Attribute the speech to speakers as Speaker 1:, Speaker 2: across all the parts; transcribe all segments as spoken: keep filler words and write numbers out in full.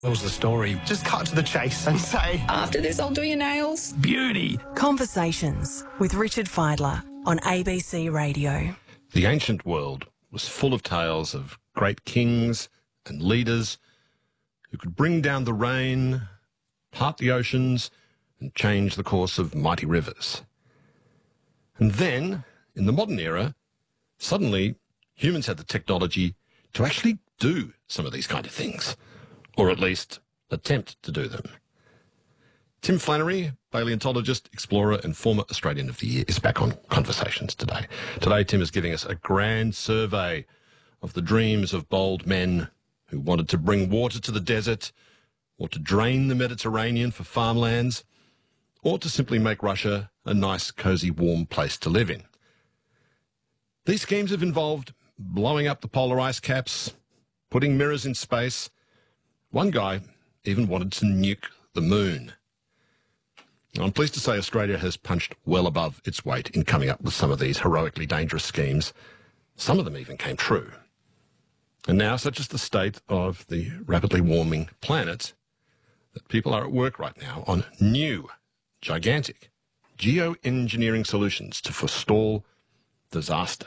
Speaker 1: What's the story?
Speaker 2: Just cut to the chase and say,
Speaker 3: after this, I'll do your nails.
Speaker 1: Beauty.
Speaker 4: Conversations with Richard Fidler on A B C Radio.
Speaker 5: The ancient world was full of tales of great kings and leaders who could bring down the rain, part the oceans, and change the course of mighty rivers. And then, in the modern era, suddenly humans had the technology to actually do some of these kind of things, or at least attempt to do them. Tim Flannery, paleontologist, explorer and former Australian of the Year, is back on Conversations today. Today, Tim is giving us a grand survey of the dreams of bold men who wanted to bring water to the desert, or to drain the Mediterranean for farmlands, or to simply make Russia a nice, cosy, warm place to live in. These schemes have involved blowing up the polar ice caps, putting mirrors in space. One guy even wanted to nuke the moon. I'm pleased to say Australia has punched well above its weight in coming up with some of these heroically dangerous schemes. Some of them even came true. And now, such is the state of the rapidly warming planet, that people are at work right now on new, gigantic geoengineering solutions to forestall disaster.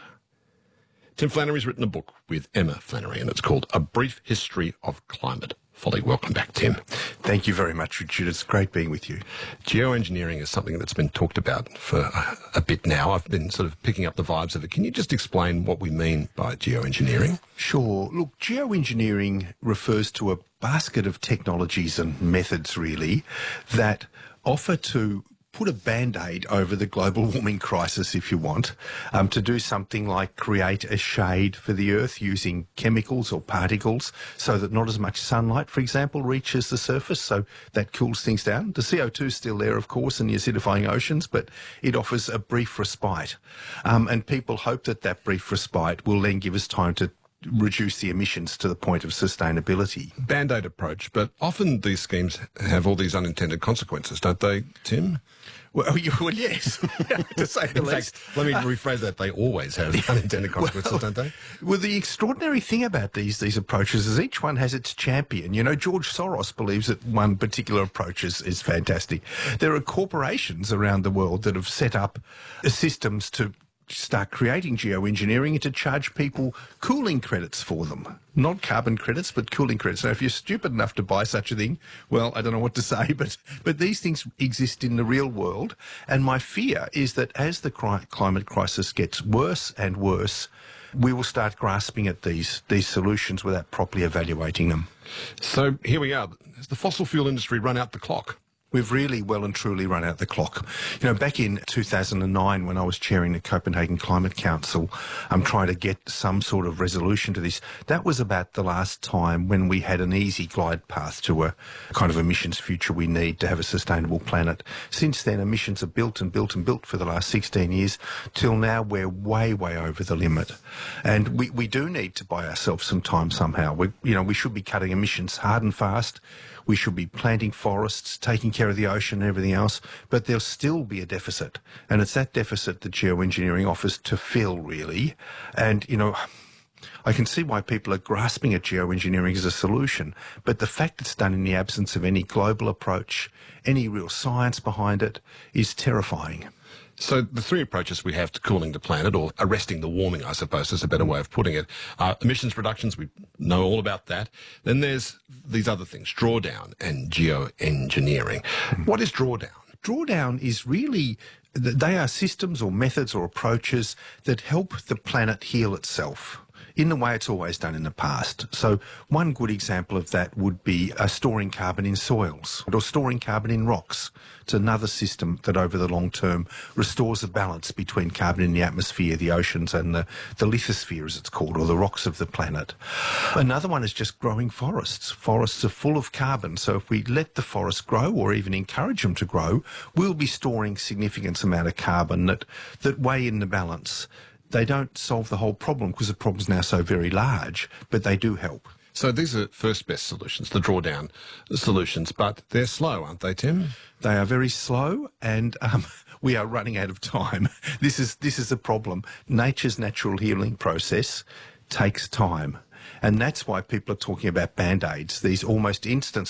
Speaker 5: Tim Flannery's written a book with Emma Flannery, and it's called A Brief History of Climate Folly. Welcome back, Tim.
Speaker 6: Thank you very much, Richard. It's great being with you.
Speaker 5: Geoengineering is something that's been talked about for a, a bit now. I've been sort of picking up the vibes of it. Can you just explain what we mean by geoengineering?
Speaker 6: Sure. Look, geoengineering refers to a basket of technologies and methods, really, that offer to put a Band-Aid over the global warming crisis, if you want, um, to do something like create a shade for the Earth using chemicals or particles so that not as much sunlight, for example, reaches the surface, so that cools things down. The C O two is still there, of course, in the acidifying oceans, but it offers a brief respite. Um, and people hope that that brief respite will then give us time to reduce the emissions to the point of sustainability.
Speaker 5: Band-Aid approach, but often these schemes have all these unintended consequences, don't they, Tim?
Speaker 6: Well, you, well yes, to say the
Speaker 5: In
Speaker 6: least.
Speaker 5: fact, let me rephrase that. They always have unintended consequences,
Speaker 6: well,
Speaker 5: don't they?
Speaker 6: Well, the extraordinary thing about these these approaches is each one has its champion. You know, George Soros believes that one particular approach is, is fantastic. There are corporations around the world that have set up systems to start creating geoengineering and to charge people cooling credits for them. Not carbon credits, but cooling credits. Now, if you're stupid enough to buy such a thing, well, I don't know what to say, but but these things exist in the real world. And my fear is that as the cri- climate crisis gets worse and worse, we will start grasping at these these solutions without properly evaluating them.
Speaker 5: So here we are. Has the fossil fuel industry run out the clock?
Speaker 6: We've really well and truly run out the clock. You know, back in two thousand nine, when I was chairing the Copenhagen Climate Council, I'm trying to get some sort of resolution to this. That was about the last time when we had an easy glide path to a kind of emissions future we need to have a sustainable planet. Since then, emissions are built and built and built for the last sixteen years. Till now, we're way, way over the limit. And we, we do need to buy ourselves some time somehow. We, you know, we should be cutting emissions hard and fast. We should be planting forests, taking care of the ocean and everything else, but there'll still be a deficit. And it's that deficit that geoengineering offers to fill, really. And, you know, I can see why people are grasping at geoengineering as a solution, but the fact it's done in the absence of any global approach, any real science behind it, is terrifying.
Speaker 5: So the three approaches we have to cooling the planet, or arresting the warming, I suppose is a better way of putting it, are emissions reductions. We know all about that. Then there's these other things, drawdown and geoengineering. Mm. What is drawdown?
Speaker 6: Drawdown is really, they are systems or methods or approaches that help the planet heal itself in the way it's always done in the past. So one good example of that would be uh, storing carbon in soils or storing carbon in rocks. It's another system that over the long term restores a balance between carbon in the atmosphere, the oceans and the, the lithosphere, as it's called, or the rocks of the planet. Another one is just growing forests. Forests are full of carbon, so if we let the forests grow or even encourage them to grow, we'll be storing significant amount of carbon that, that weigh in the balance. They don't solve the whole problem because the problem's now so very large, but they do help.
Speaker 5: So these are first best solutions, the drawdown solutions, but they're slow, aren't they, Tim?
Speaker 6: They are very slow, and um, we are running out of time. This is this is a problem. Nature's natural healing process takes time. And that's why people are talking about Band-Aids, these almost instant